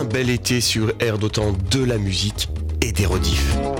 bel été sur Air d'Otan, de la musique et des rediffs.